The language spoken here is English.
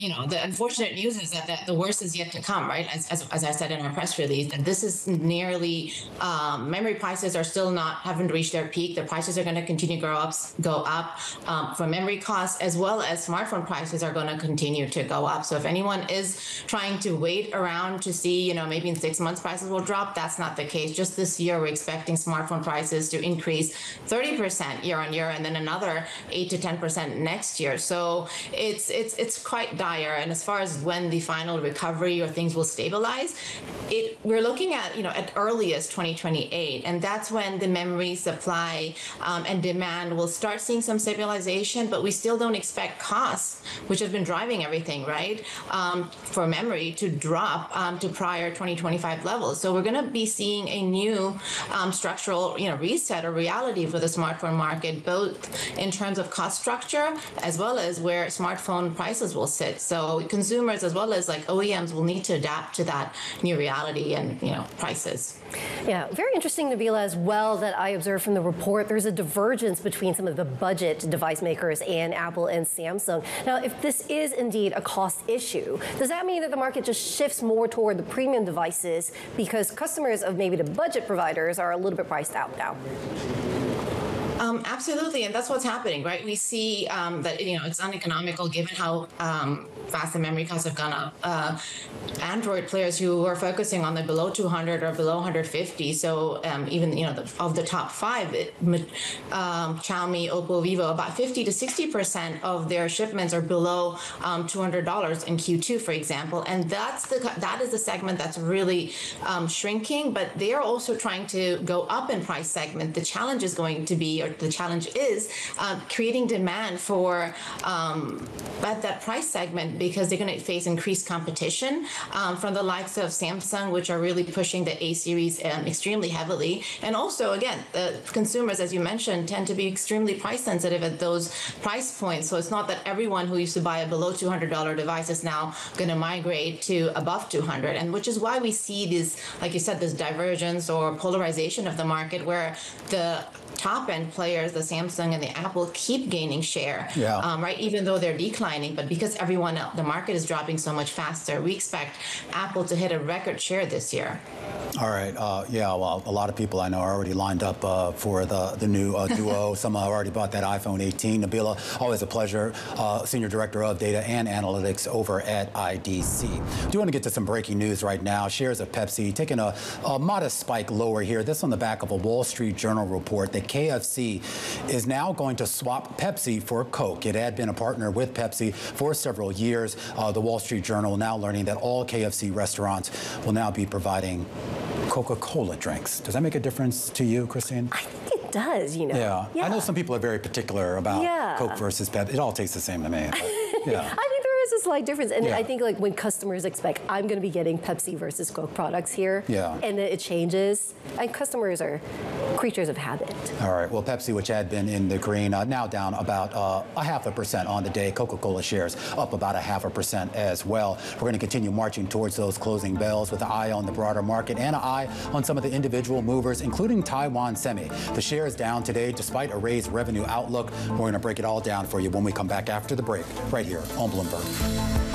the unfortunate news is that the worst is yet to come, right? As I said in our press release, and this is nearly memory prices are still not haven't reached their peak. The prices are going to continue to go up for memory costs, as well as smartphone prices are going to continue to go up. So if anyone is trying to wait around to see, maybe in 6 months prices will drop, that's not the case. Just this year, we're expecting smartphone prices to increase 30% year on year, and then another 8 to 10% next year. So it's quite dire. And as far as when the final recovery or things will stabilize, we're looking at earliest 2028, and that's when the memory supply and demand will start seeing some stabilization. But we still don't expect costs, which have been driving everything, right, for memory to drop to prior 2025 levels. So we're going to be seeing a new structural reset or reality for the smartphone market, both in terms of cost structure as well as where smartphone prices will sit. So consumers as well as OEMs will need to adapt to that new reality and prices. Yeah, very interesting, Nabila, as well, that I observed from the report. There's a divergence between some of the budget device makers and Apple and Samsung. Now, if this is indeed a cost issue, does that mean that the market just shifts more toward the premium devices because customers of maybe the budget providers are a little bit priced out now? Absolutely, and that's what's happening, right? We see that it's uneconomical given how fast the memory costs have gone up. Android players who are focusing on the below 200 or below 150, so even of the top five, Xiaomi, Oppo, Vivo, about 50 to 60% of their shipments are below $200 in Q2, for example, and that is the segment that's really shrinking. But they are also trying to go up in price segment. The challenge is going to be, or the challenge is creating demand for that price segment, because they're going to face increased competition from the likes of Samsung, which are really pushing the A series extremely heavily. And also, again, the consumers, as you mentioned, tend to be extremely price sensitive at those price points. So it's not that everyone who used to buy a below $200 device is now going to migrate to above 200, and which is why we see this, like you said, this divergence or polarization of the market, where the top-end players, the Samsung and the Apple, keep gaining share, right? Even though they're declining, but because everyone else, the market is dropping so much faster, we expect Apple to hit a record share this year. All right. Well, a lot of people I know are already lined up for the new Duo. Some have already bought that iPhone 18. Nabila, always a pleasure. Senior Director of Data and Analytics over at IDC. Do want to get to some breaking news right now. Shares of Pepsi taking a modest spike lower here. This on the back of a Wall Street Journal report that KFC is now going to swap Pepsi for Coke. It had been a partner with Pepsi for several years. The Wall Street Journal now learning that all KFC restaurants will now be providing Coca-Cola drinks. Does that make a difference to you, Christine? I think it does, Yeah. I know some people are very particular about Coke versus Pepsi. It all tastes the same to me. But, yeah. I think there is a slight difference. And I think when customers expect, I'm going to be getting Pepsi versus Coke products here, and it changes, and customers are creatures of habit. All right. Well, Pepsi, which had been in the green, now down about 0.5% on the day. Coca-Cola shares up about 0.5% as well. We're going to continue marching towards those closing bells with an eye on the broader market and an eye on some of the individual movers, including Taiwan Semi. The share is down today despite a raised revenue outlook. We're going to break it all down for you when we come back after the break, right here on Bloomberg.